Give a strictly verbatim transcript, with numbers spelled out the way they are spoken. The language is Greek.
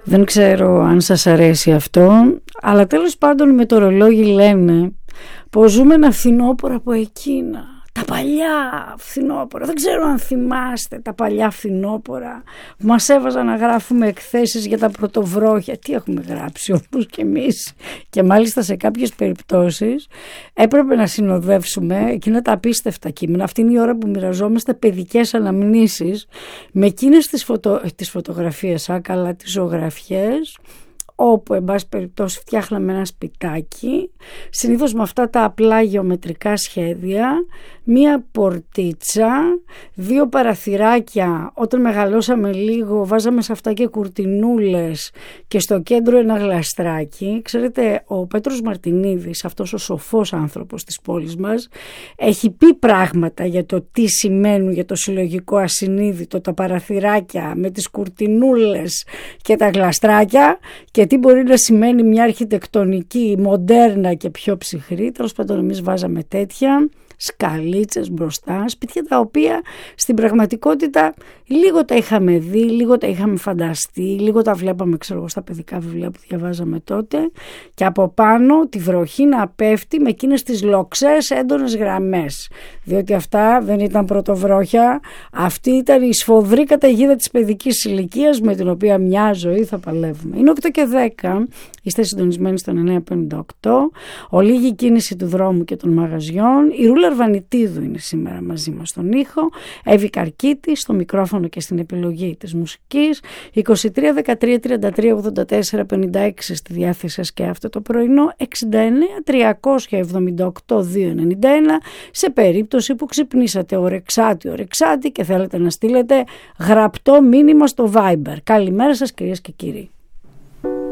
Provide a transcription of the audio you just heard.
Δεν ξέρω αν σας αρέσει αυτό, αλλά τέλος πάντων οι μετεωρολόγοι λένε πως ζούμε ένα φθινόπωρο από εκείνα. Τα παλιά φθινόπωρα, δεν ξέρω αν θυμάστε τα παλιά φθινόπωρα που μας έβαζαν να γράφουμε εκθέσεις για τα πρωτοβρόχια. Τι έχουμε γράψει όπως και εμείς, και μάλιστα σε κάποιες περιπτώσεις έπρεπε να συνοδεύσουμε εκείνα τα απίστευτα κείμενα. Αυτή είναι η ώρα που μοιραζόμαστε παιδικές αναμνήσεις με εκείνες τις, φωτο... τις φωτογραφίες, άκαλα τις ζωγραφιές, όπου εν πάση περιπτώσει φτιάχναμε ένα σπιτάκι, συνήθως με αυτά τα απλά γεωμετρικά σχέδια, μία πορτίτσα, δύο παραθυράκια. Όταν μεγαλώσαμε λίγο βάζαμε σε αυτά και κουρτινούλες και στο κέντρο ένα γλαστράκι. Ξέρετε, ο Πέτρος Μαρτινίδης, αυτός ο σοφός άνθρωπος της πόλης μας, έχει πει πράγματα για το τι σημαίνουν για το συλλογικό ασυνείδητο τα παραθυράκια με τις κουρτινούλες και τα γλαστράκια, και τι μπορεί να σημαίνει μια αρχιτεκτονική μοντέρνα και πιο ψυχρή. Τέλος πάντων, εμείς βάζαμε τέτοια σκαλίτσες μπροστά, σπίτια τα οποία στην πραγματικότητα λίγο τα είχαμε δει, λίγο τα είχαμε φανταστεί, λίγο τα βλέπαμε, ξέρω εγώ, στα παιδικά βιβλία που διαβάζαμε τότε, και από πάνω τη βροχή να πέφτει με εκείνες τις λοξές έντονες γραμμές, διότι αυτά δεν ήταν πρωτοβρόχια, αυτή ήταν η σφοδρή καταιγίδα της παιδικής ηλικίας με την οποία μια ζωή θα παλεύουμε. Είναι οκτώ και δέκα, είστε συντονισμένοι στον εννιά πενήντα οκτώ, ολίγη κίνηση του δρόμου και των μαγαζιών. Η Ρούλα Αρβανιτίδου είναι σήμερα μαζί μας στον ήχο, Εύη Καρκίτη στο μικρόφωνο και στην επιλογή της μουσικής. Είκοσι τρία δεκατρία τριάντα τρία ογδόντα τέσσερα πενήντα έξι στη διάθεση σας και αυτό το πρωινό, εξήντα εννέα τριακόσια εβδομήντα οκτώ διακόσια ενενήντα ένα, σε περίπτωση που ξυπνήσατε ορεξάτη ορεξάτη και θέλετε να στείλετε γραπτό μήνυμα στο Viber. Καλημέρα σας, κυρίες και κύριοι.